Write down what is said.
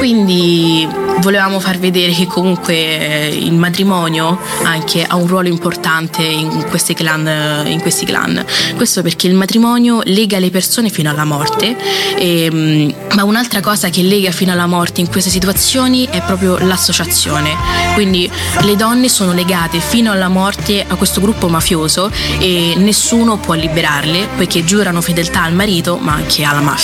quindi volevamo far vedere che comunque il matrimonio anche ha un ruolo importante in questi clan. Questo perché il matrimonio lega le persone fino alla morte, ma un'altra cosa che lega fino alla morte in queste situazioni è proprio l'associazione. Quindi le donne sono legate fino alla morte a questo gruppo mafioso e nessuno può liberarle, poiché giurano fedeltà al marito ma anche alla mafia.